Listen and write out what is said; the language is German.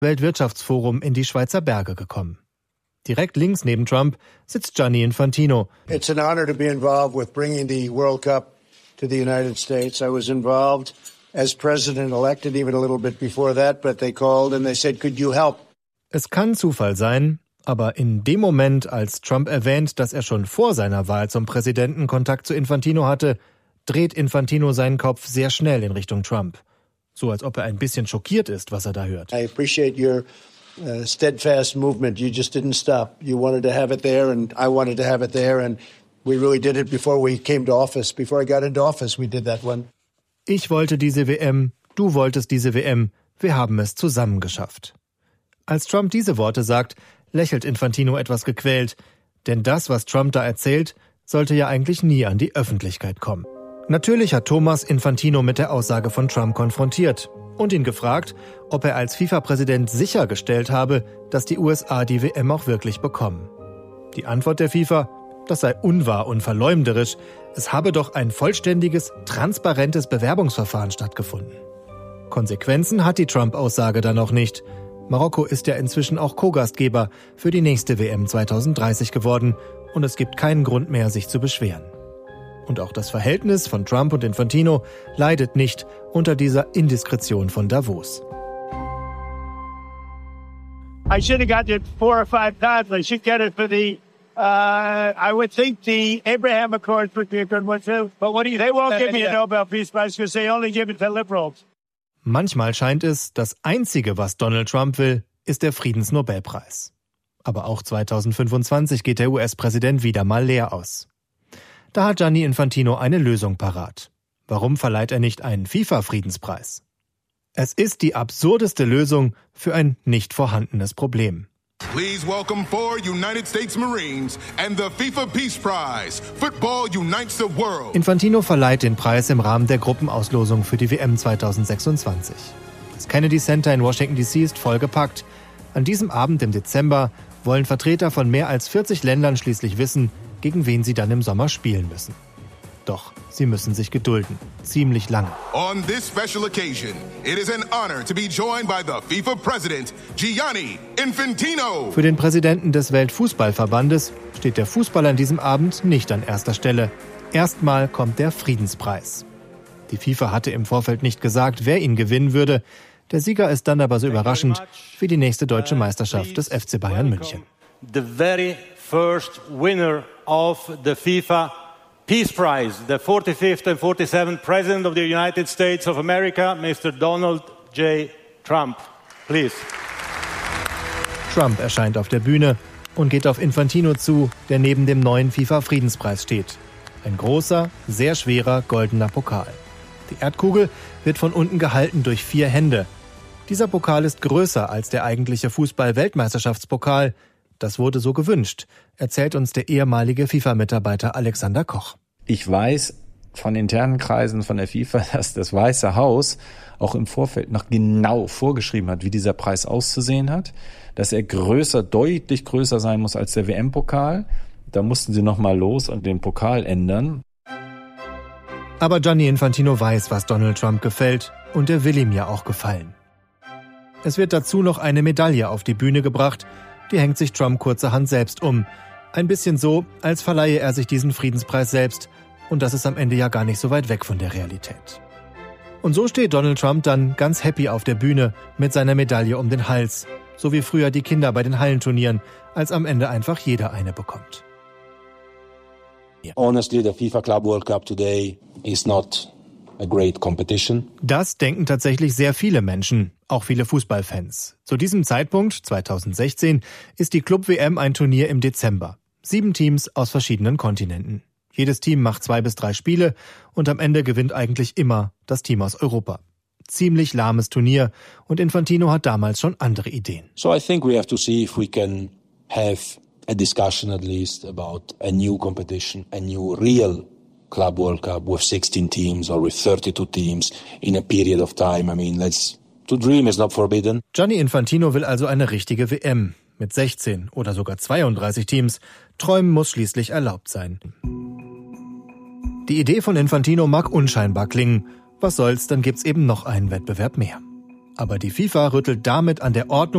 Weltwirtschaftsforum in die Schweizer Berge gekommen. Direkt links neben Trump sitzt Gianni Infantino. It's an honor to be involved with bringing the World Cup to the United States. I was involved as president-elect and even a little bit before that, but they called and they said, could you help? Es kann Zufall sein, aber in dem Moment, als Trump erwähnt, dass er schon vor seiner Wahl zum Präsidenten Kontakt zu Infantino hatte, dreht Infantino seinen Kopf sehr schnell in Richtung Trump. So als ob er ein bisschen schockiert ist, was er da hört. I appreciate your steadfast movement. You just didn't stop. You wanted to have it there and I wanted to have it there and we really did it before we came to office. Before I got into office, we did that one. Ich wollte diese WM, du wolltest diese WM, wir haben es zusammen geschafft. Als Trump diese Worte sagt, lächelt Infantino etwas gequält, denn das, was Trump da erzählt, sollte ja eigentlich nie an die Öffentlichkeit kommen. Natürlich hat Thomas Infantino mit der Aussage von Trump konfrontiert und ihn gefragt, ob er als FIFA-Präsident sichergestellt habe, dass die USA die WM auch wirklich bekommen. Die Antwort der FIFA: Das sei unwahr und verleumderisch. Es habe doch ein vollständiges, transparentes Bewerbungsverfahren stattgefunden. Konsequenzen hat die Trump-Aussage dann noch nicht. Marokko ist ja inzwischen auch Co-Gastgeber für die nächste WM 2030 geworden und es gibt keinen Grund mehr, sich zu beschweren. Und auch das Verhältnis von Trump und Infantino leidet nicht unter dieser Indiskretion von Davos. I should have got it 4 or 5 times. I should get it for the I would think the Abraham Accords would be a good one too. But what do you think? They won't give me a Nobel Peace Prize because they only give it to liberals. Manchmal scheint es, das Einzige, was Donald Trump will, ist der Friedensnobelpreis. Aber auch 2025 geht der US-Präsident wieder mal leer aus. Da hat Gianni Infantino eine Lösung parat. Warum verleiht er nicht einen FIFA-Friedenspreis? Es ist die absurdeste Lösung für ein nicht vorhandenes Problem. Please welcome 4 United States Marines and the FIFA Peace Prize. Football unites the world. Infantino verleiht den Preis im Rahmen der Gruppenauslosung für die WM 2026. Das Kennedy Center in Washington D.C. ist vollgepackt. An diesem Abend im Dezember wollen Vertreter von mehr als 40 Ländern schließlich wissen, gegen wen sie dann im Sommer spielen müssen. Doch sie müssen sich gedulden. Ziemlich lange. On this special occasion, it is an honor to be joined by the FIFA President, Gianni Infantino. Für den Präsidenten des Weltfußballverbandes steht der Fußball an diesem Abend nicht an erster Stelle. Erstmal kommt der Friedenspreis. Die FIFA hatte im Vorfeld nicht gesagt, wer ihn gewinnen würde. Der Sieger ist dann aber so überraschend wie die nächste deutsche Meisterschaft des FC Bayern München. The very first winner of the FIFA Peace Prize, the 45th and 47th President of the United States of America, Mr. Donald J. Trump. Please. Trump erscheint auf der Bühne und geht auf Infantino zu, der neben dem neuen FIFA-Friedenspreis steht. Ein großer, sehr schwerer goldener Pokal. Die Erdkugel wird von unten gehalten durch 4 Hände. Dieser Pokal ist größer als der eigentliche Fußball-Weltmeisterschaftspokal. Das wurde so gewünscht, erzählt uns der ehemalige FIFA-Mitarbeiter Alexander Koch. Ich weiß von internen Kreisen von der FIFA, dass das Weiße Haus auch im Vorfeld noch genau vorgeschrieben hat, wie dieser Preis auszusehen hat, dass er größer, deutlich größer sein muss als der WM-Pokal. Da mussten sie nochmal los und den Pokal ändern. Aber Gianni Infantino weiß, was Donald Trump gefällt und er will ihm ja auch gefallen. Es wird dazu noch eine Medaille auf die Bühne gebracht, die hängt sich Trump kurzerhand selbst um. Ein bisschen so, als verleihe er sich diesen Friedenspreis selbst. Und das ist am Ende ja gar nicht so weit weg von der Realität. Und so steht Donald Trump dann ganz happy auf der Bühne mit seiner Medaille um den Hals. So wie früher die Kinder bei den Hallenturnieren, als am Ende einfach jeder eine bekommt. Honestly, the FIFA Club World Cup today is not a great competition. Das denken tatsächlich sehr viele Menschen, auch viele Fußballfans. Zu diesem Zeitpunkt, 2016, ist die Club-WM ein Turnier im Dezember. 7 Teams aus verschiedenen Kontinenten. Jedes Team macht 2 bis 3 Spiele und am Ende gewinnt eigentlich immer das Team aus Europa. Ziemlich lahmes Turnier und Infantino hat damals schon andere Ideen. So I think we have to see if we can have a discussion at least about a new competition, a new real Club World Cup with 16 teams or with 32 teams in a period of time. I mean, to dream is not forbidden. Gianni Infantino will also eine richtige WM mit 16 oder sogar 32 Teams. Träumen muss schließlich erlaubt sein. Die Idee von Infantino mag unscheinbar klingen. Was soll's, dann gibt's eben noch einen Wettbewerb mehr. Aber die FIFA rüttelt damit an der Ordnung